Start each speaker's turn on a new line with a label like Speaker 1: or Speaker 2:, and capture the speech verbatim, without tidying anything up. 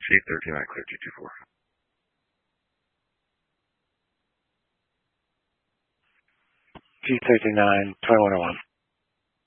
Speaker 1: Chief thirty-nine, clear two two four.
Speaker 2: Chief thirty-nine, twenty-one oh one.